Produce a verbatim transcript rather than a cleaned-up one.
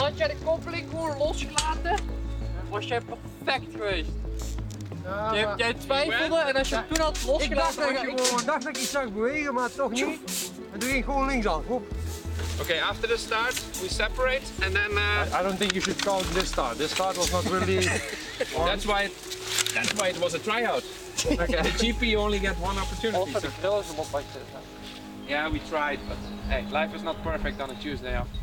had jij de koppeling gewoon losgelaten, was jij perfect geweest. Ja, jij, maar... jij twijfelde en als je hem toen had Ik dacht, losgelaten, dat dan ik, ga ik... gewoon, dacht dat ik iets zag bewegen, maar toch niet. En toen ging ik gewoon linksaf. Hop. Okay, after the start, we separate and then... Uh, I, I don't think you should count this start. This start was not really... that's why it, that's why it was a tryout. Okay. The G P only get one opportunity. Of de So. grillen is hem op wat je... Yeah, we tried, but hey, life is not perfect on a Tuesday afternoon.